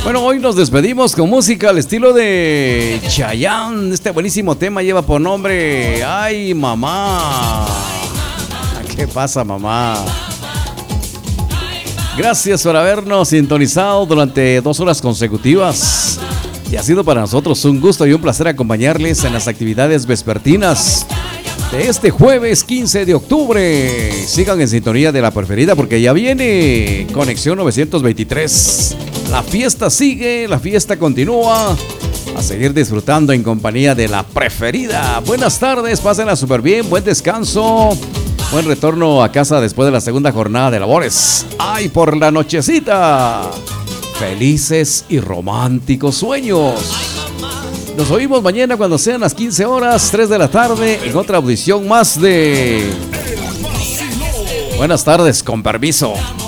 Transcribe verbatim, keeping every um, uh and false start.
Bueno, hoy nos despedimos con música al estilo de Chayanne. Este buenísimo tema lleva por nombre Ay, mamá. ¿Qué pasa, mamá? Gracias por habernos sintonizado durante dos horas consecutivas. Y ha sido para nosotros un gusto y un placer acompañarles en las actividades vespertinas de este jueves quince de octubre. Sigan en sintonía de la preferida porque ya viene Conexión novecientos veintitrés. La fiesta sigue, la fiesta continúa. A seguir disfrutando en compañía de la preferida. Buenas tardes, pásenla súper bien, buen descanso. Buen retorno a casa después de la segunda jornada de labores. ¡Ay, por la nochecita! Felices y románticos sueños. Nos oímos mañana cuando sean las quince horas, tres de la tarde, en otra audición más de... Buenas tardes, con permiso.